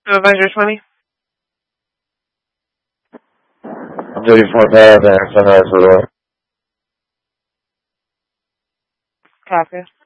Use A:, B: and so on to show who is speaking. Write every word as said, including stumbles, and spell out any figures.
A: Advisor twenty.
B: I'm duty for Paradise, Sunrise Resort.
A: Copy.